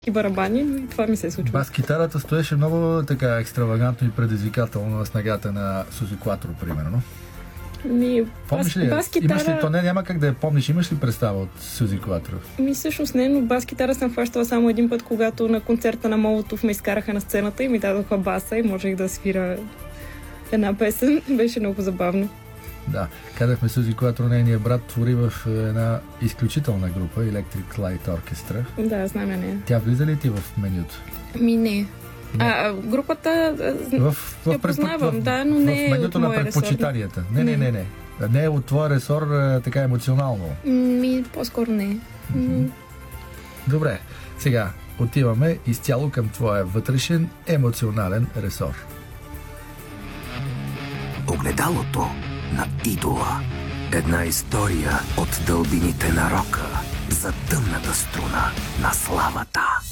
барабани, но и това ми се случва. Бас-китарата стоеше много така екстравагантно и предизвикателно на снагата на Сузи Куатро, примерно. Помниш ли? Бас-китара... Имаш ли? То няма как да я помниш. Имаш ли представа от Сузи Куатро? Всъщност не, но бас-китара съм хващала само един път, когато на концерта на Молотов ме изкараха на сцената и ми дадоха баса и можех да свира една песен. Беше много забавно. Да, казахме Сузи Куатро, нейният брат твори в една изключителна група, Electric Light Orchestra. Да, знам я нея. Тя влиза ли ти в менюто? Не. Групата я познавам, да, но не е от менюто на предпочитанията. Не. Не е от твоя ресор така емоционално. По-скоро не. Добре, сега отиваме изцяло към твоя вътрешен емоционален ресор. Огледалото на идола. Една история от дълбините на рока за тъмната струна на славата.